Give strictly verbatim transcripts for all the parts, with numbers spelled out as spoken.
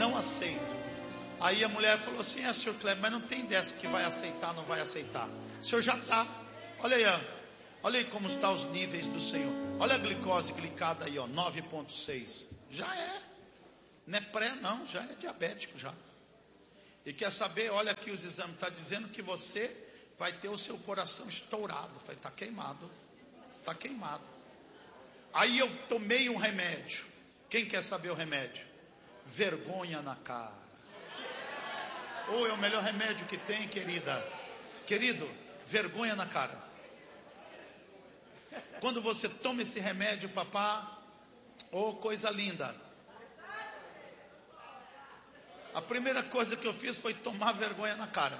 não aceito. Aí a mulher falou assim: é, senhor Kleber, mas não tem dessa que vai aceitar, não vai aceitar. O senhor já está. Olha aí, olha aí como estão os níveis do Senhor. Olha a glicose glicada aí, ó, nove vírgula seis. Já é. Não é pré, não, já é diabético já. E quer saber, olha aqui os exames, está dizendo que você vai ter o seu coração estourado, vai estar queimado. Está queimado. Aí eu tomei um remédio. Quem quer saber o remédio? Vergonha na cara. Ou é o melhor remédio que tem, querida. Querido, vergonha na cara. Quando você toma esse remédio, papá, oh, coisa linda. A primeira coisa que eu fiz foi tomar vergonha na cara.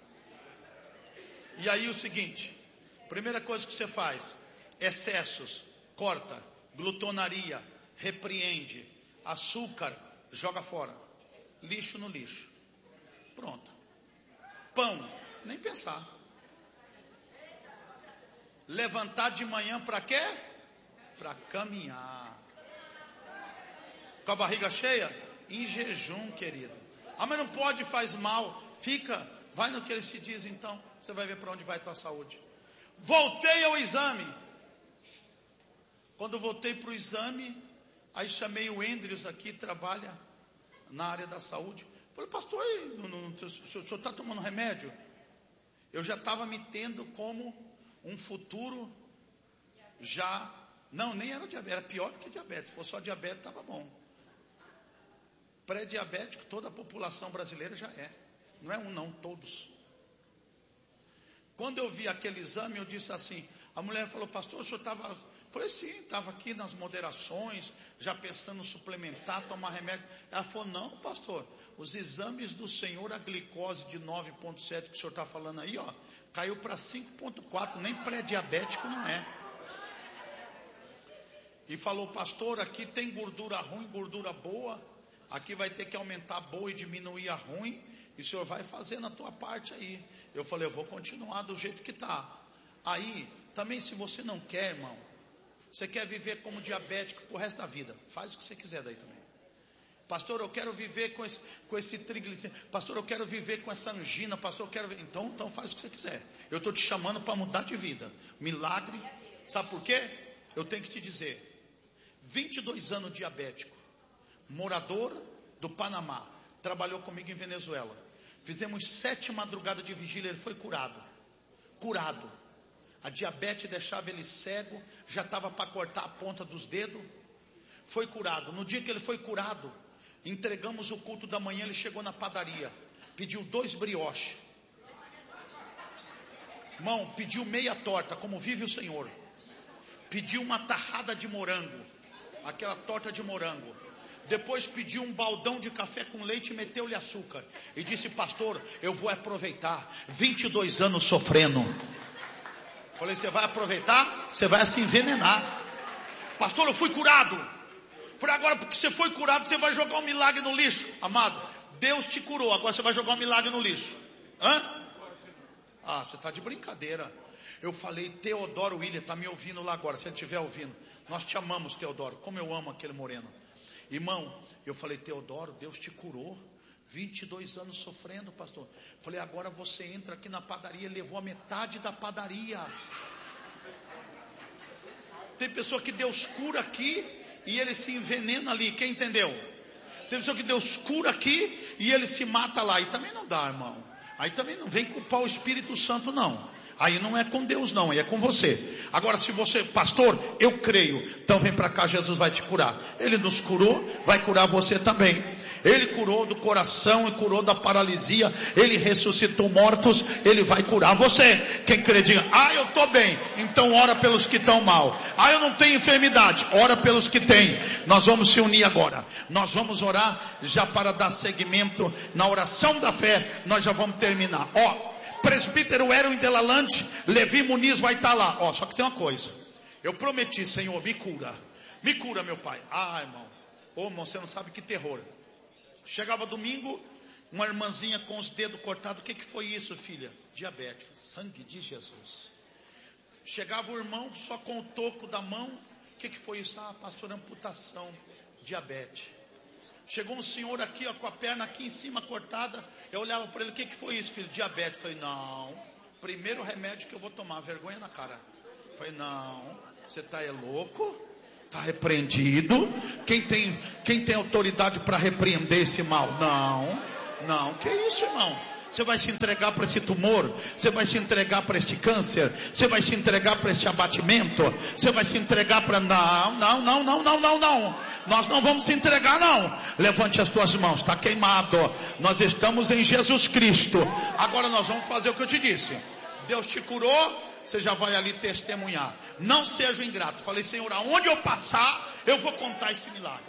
E aí o seguinte, primeira coisa que você faz, excessos, corta, glutonaria, repreende, açúcar, joga fora, lixo no lixo. Pronto. Pão, nem pensar. Levantar de manhã para quê? Para caminhar. Com a barriga cheia? Em jejum, querido. Ah, mas não pode, faz mal. Fica, vai no que eles te dizem então. Você vai ver para onde vai a tua saúde. Voltei ao exame. Quando voltei para o exame, aí chamei o Andrews aqui, trabalha na área da saúde. Falei, pastor, aí, não, não, o senhor está tomando remédio? Eu já estava me tendo como um futuro já... Não, nem era diabetes, era pior do que diabetes. Se fosse só diabetes, estava bom. Pré-diabético, toda a população brasileira já é. Não é um não, todos. Quando eu vi aquele exame, eu disse assim, a mulher falou, pastor, o senhor estava... Eu falei, sim, estava aqui nas moderações, já pensando em suplementar, tomar remédio. Ela falou, não, pastor, os exames do senhor, a glicose de nove vírgula sete que o senhor está falando aí, ó, caiu para cinco vírgula quatro, nem pré-diabético não é. E falou, pastor, aqui tem gordura ruim, gordura boa, aqui vai ter que aumentar a boa e diminuir a ruim, e o senhor vai fazendo a tua parte aí. Eu falei, eu vou continuar do jeito que está. Aí, também se você não quer, irmão, você quer viver como diabético pro resto da vida, faz o que você quiser daí também. Pastor, eu quero viver com esse, com esse triglicérido. Pastor, eu quero viver com essa angina. Pastor, eu quero... Então, então faz o que você quiser. Eu estou te chamando para mudar de vida. Milagre. Sabe por quê? Eu tenho que te dizer. vinte e dois anos diabético. Morador do Panamá. Trabalhou comigo em Venezuela. Fizemos sete madrugadas de vigília. Ele foi curado. Curado. A diabetes deixava ele cego. Já estava para cortar a ponta dos dedos. Foi curado. No dia que ele foi curado, entregamos o culto da manhã, ele chegou na padaria, pediu dois brioches. Irmão, pediu meia torta, como vive o Senhor. Pediu uma tarrada de morango, aquela torta de morango. Depois pediu um baldão de café com leite e meteu-lhe açúcar. E disse, pastor, eu vou aproveitar, vinte e dois anos sofrendo. Falei, você vai aproveitar? Você vai se envenenar. Pastor, eu fui curado. Falei, agora porque você foi curado, você vai jogar um milagre no lixo. Amado, Deus te curou, agora você vai jogar um milagre no lixo. Hã? Ah, você está de brincadeira. Eu falei, Teodoro William, está me ouvindo lá agora, se ele estiver ouvindo. Nós te amamos, Teodoro, como eu amo aquele moreno. Irmão, eu falei, Teodoro, Deus te curou. vinte e dois anos sofrendo, pastor. Falei, agora você entra aqui na padaria, levou a metade da padaria. Tem pessoa que Deus cura aqui e ele se envenena ali, quem entendeu? Tem pessoa que Deus cura aqui e ele se mata lá. E também não dá, irmão. Aí também não vem culpar o Espírito Santo, não. Aí não é com Deus, não, aí é com você. Agora, se você, pastor, eu creio, então vem para cá, Jesus vai te curar. Ele nos curou, vai curar você também. Ele curou do coração e curou da paralisia. Ele ressuscitou mortos, ele vai curar você. Quem crê, diga, ah, eu estou bem, então ora pelos que estão mal. Ah, eu não tenho enfermidade, ora pelos que têm. Nós vamos se unir agora. Nós vamos orar já para dar seguimento na oração da fé. Nós já vamos terminar. Ó, presbítero Erwin Delalande, Levi Muniz vai estar lá. Ó, só que tem uma coisa. Eu prometi, Senhor, me cura. Me cura, meu pai. Ah, irmão. Ô, irmão, você não sabe que terror. Chegava domingo, uma irmãzinha com os dedos cortados. O que, que foi isso, filha? Diabetes. Sangue de Jesus. Chegava o irmão só com o toco da mão. O que, que foi isso? Ah, pastor, amputação. Diabetes. Chegou um senhor aqui, ó, com a perna aqui em cima cortada. Eu olhava para ele, o que, que foi isso, filho? Diabetes. Eu falei, não, primeiro remédio que eu vou tomar, vergonha na cara. Eu falei, não, você está é louco? Está repreendido. Quem tem, quem tem autoridade para repreender esse mal? Não, não, que isso, irmão? Você vai se entregar para esse tumor? Você vai se entregar para este câncer? Você vai se entregar para este abatimento? Você vai se entregar para... Não, não, não, não, não, não, não. Nós não vamos se entregar, não. Levante as tuas mãos, está queimado. Nós estamos em Jesus Cristo. Agora nós vamos fazer o que eu te disse. Deus te curou, você já vai ali testemunhar. Não seja ingrato. Falei, Senhor, aonde eu passar, eu vou contar esse milagre.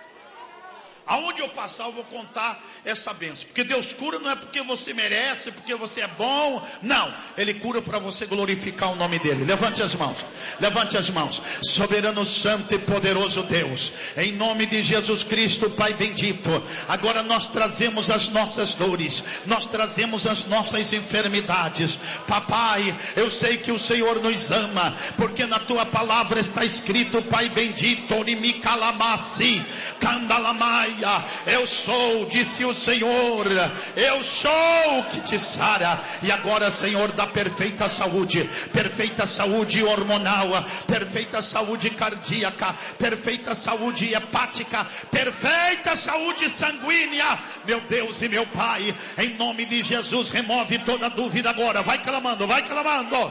Aonde eu passar, eu vou contar essa bênção. Porque Deus cura não é porque você merece, porque você é bom. Não, Ele cura para você glorificar o nome dEle. Levante as mãos, levante as mãos. Soberano, santo e poderoso Deus, em nome de Jesus Cristo, Pai bendito. Agora nós trazemos as nossas dores, nós trazemos as nossas enfermidades. Papai, eu sei que o Senhor nos ama, porque na Tua palavra está escrito, Pai bendito, Orimicalamasi, Candalamai. Eu sou, disse o Senhor, eu sou que te sara. E agora, Senhor, dá perfeita saúde, perfeita saúde hormonal, perfeita saúde cardíaca, perfeita saúde hepática, perfeita saúde sanguínea. Meu Deus e meu Pai, em nome de Jesus, remove toda dúvida agora. Vai clamando, vai clamando.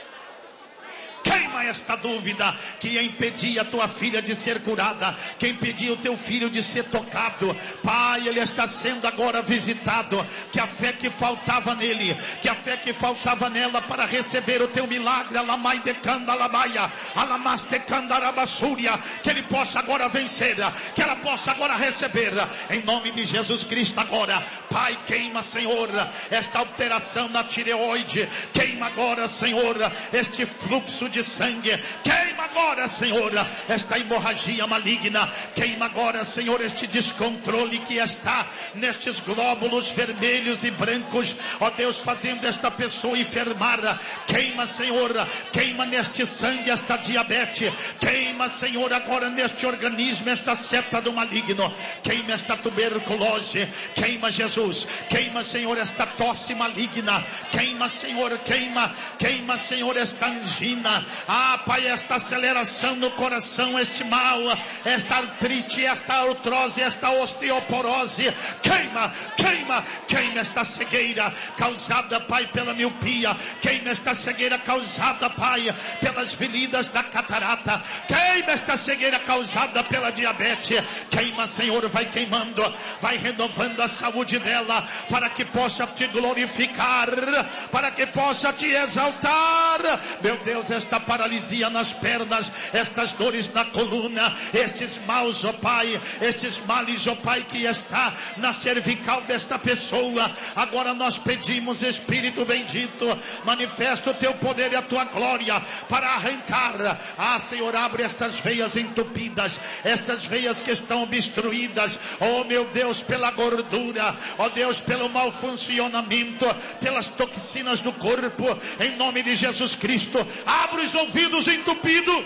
Queima esta dúvida que ia impedir a tua filha de ser curada, que impedia o teu filho de ser tocado. Pai, ele está sendo agora visitado. Que a fé que faltava nele, que a fé que faltava nela para receber o teu milagre, alamai de candalabaia, alamas de candarabasúria, que ele possa agora vencer, que ela possa agora receber, em nome de Jesus Cristo agora. Pai, queima, Senhor, esta alteração na tireoide, queima agora, Senhor, este fluxo de sangue, queima agora, Senhor, esta hemorragia maligna, queima agora, Senhor, este descontrole que está nestes glóbulos vermelhos e brancos, ó Deus, fazendo esta pessoa enfermar. Queima, Senhor, queima neste sangue esta diabetes, queima, Senhor, agora neste organismo esta seta do maligno, queima esta tuberculose, queima, Jesus, queima, Senhor, esta tosse maligna, queima, Senhor, queima, queima, Senhor, esta angina. Ah, Pai, esta aceleração no coração, este mal, esta artrite, esta artrose, esta osteoporose, queima, queima, queima esta cegueira causada, Pai, pela miopia, queima esta cegueira causada, Pai, pelas feridas da catarata, queima esta cegueira causada pela diabetes, queima, Senhor, vai queimando, vai renovando a saúde dela, para que possa te glorificar, para que possa te exaltar. Meu Deus, esta paralisia nas pernas, estas dores na coluna, estes maus, ó Pai, estes males, ó Pai, que está na cervical desta pessoa, agora nós pedimos, Espírito bendito, manifesta o teu poder e a tua glória para arrancar. Ah, Senhor, abre estas veias entupidas, estas veias que estão obstruídas, oh meu Deus, pela gordura, ó Deus, pelo mau funcionamento, pelas toxinas do corpo, em nome de Jesus Cristo. Abre os ouvidos entupidos.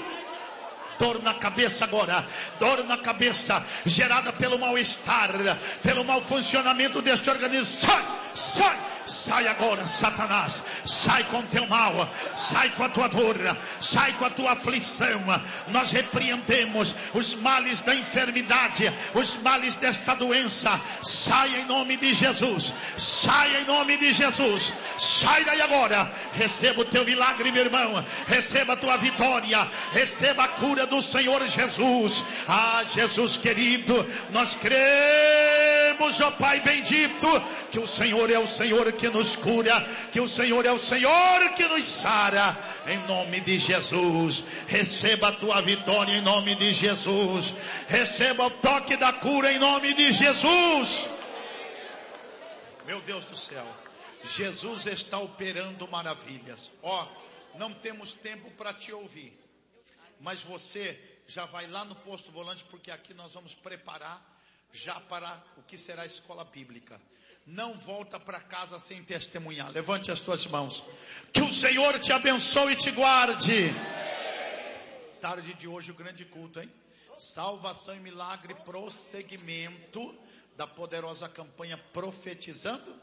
Dor na cabeça agora, dor na cabeça, gerada pelo mal-estar, pelo mau funcionamento deste organismo. Sai, sai, sai agora, Satanás. Sai com teu mal, sai com a tua dor, sai com a tua aflição. Nós repreendemos os males da enfermidade, os males desta doença. Sai em nome de Jesus, sai em nome de Jesus. Sai daí agora. Receba o teu milagre, meu irmão. Receba a tua vitória, receba a cura do Senhor Jesus. Ah, Jesus querido, nós cremos, ó Pai bendito, que o Senhor é o Senhor que nos cura, que o Senhor é o Senhor que nos sara, em nome de Jesus. Receba a tua vitória em nome de Jesus, receba o toque da cura em nome de Jesus. Meu Deus do céu, Jesus está operando maravilhas. Ó, não temos tempo para te ouvir, mas você já vai lá no posto volante, porque aqui nós vamos preparar já para o que será a escola bíblica. Não volta para casa sem testemunhar. Levante as tuas mãos. Que o Senhor te abençoe e te guarde. Tarde de hoje o grande culto, hein? Salvação e milagre, prosseguimento da poderosa campanha Profetizando.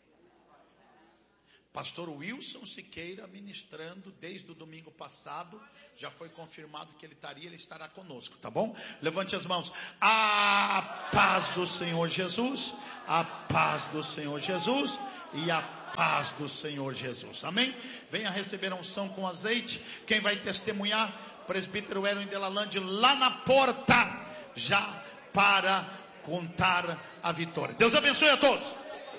Pastor Wilson Siqueira ministrando desde o domingo passado. Já foi confirmado que ele estaria, ele estará conosco, tá bom? Levante as mãos. A paz do Senhor Jesus, a paz do Senhor Jesus e a paz do Senhor Jesus. Amém? Venha receber a unção com azeite. Quem vai testemunhar? Presbítero Erwin Delalande lá na porta, já para contar a vitória. Deus abençoe a todos.